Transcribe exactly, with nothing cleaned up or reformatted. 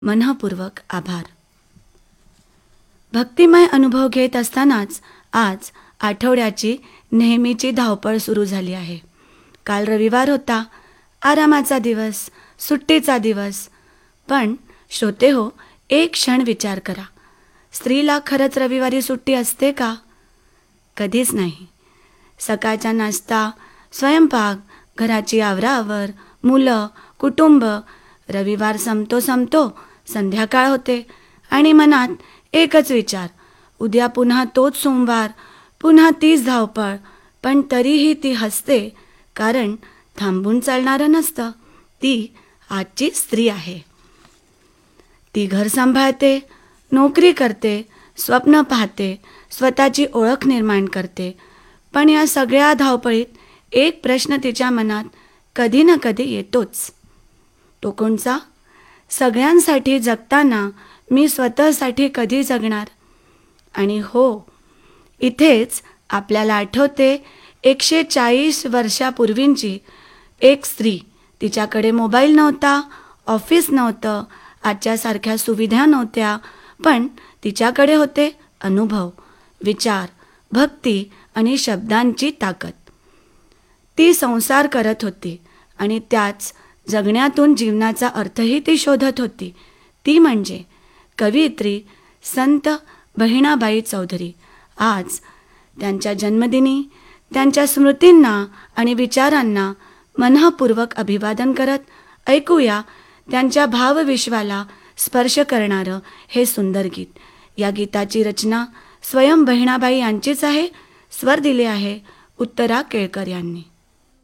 मनःपूर्वक आभार. भक्तिमय अनुभव घेत असतानाच आज आठवड्याची नेहमीची धावपळ सुरू झाली आहे. काल रविवार होता, आरामाचा दिवस, सुट्टीचा दिवस. पण श्रोते हो, एक क्षण विचार करा, स्त्रीला खरंच रविवारी सुट्टी असते का? कधीच नाही. सकाळचा नाश्ता, स्वयंपाक, घराची आवराआवर, मुलं, कुटुंब. रविवार संपतो संपतो संध्याकाळ होते आणि मनात एकच विचार, उद्या पुन्हा तोच सोमवार, पुन्हा तीच धावपळ. पण तरीही ती हसते, कारण थांबून चालणारं नसतं. ती आजची स्त्री आहे. ती घर सांभाळते, नोकरी करते, स्वप्न पाहते, स्वतःची ओळख निर्माण करते. पण या सगळ्या धावपळीत एक प्रश्न तिच्या मनात कधी ना कधी येतोच. तो कोणचा? सगळ्यांसाठी जगताना मी स्वतःसाठी कधी जगणार? आणि हो, इथेच आपल्याला आठवते एकशे चाळीस वर्षापूर्वींची एक स्त्री. तिच्याकडे मोबाईल नव्हता, ऑफिस नव्हतं, आजच्यासारख्या सुविधा नव्हत्या. पण तिच्याकडे होते अनुभव, विचार, भक्ती आणि शब्दांची ताकद. ती संसार करत होती आणि त्याच जगण्यातून जीवनाचा अर्थही ती शोधत होती. ती म्हणजे कवयित्री संत बहिणाबाई चौधरी. आज त्यांच्या जन्मदिनी त्यांच्या स्मृतींना आणि विचारांना मनःपूर्वक अभिवादन करत ऐकूया त्यांच्या भावविश्वाला स्पर्श करणारं हे सुंदर गीत. या गीताची रचना स्वयं बहिणाबाई यांचीच आहे. स्वर दिले आहे उत्तरा केळकर यांनी.